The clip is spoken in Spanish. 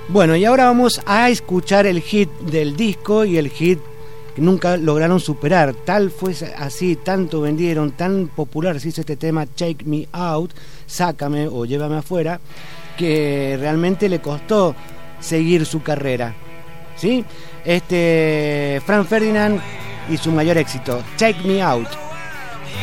Bueno, y ahora vamos a escuchar el hit del disco y el hit que nunca lograron superar. Tal fue así, tanto vendieron, tan popular se hizo este tema, Take Me Out, sácame o llévame afuera, que realmente le costó seguir su carrera. ¿Sí? Franz Ferdinand y su mayor éxito, Take Me Out.